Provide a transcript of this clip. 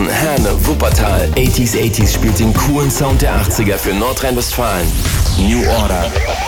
Herne, Wuppertal. 80s spielt den coolen Sound der 80er für Nordrhein-Westfalen. New Order.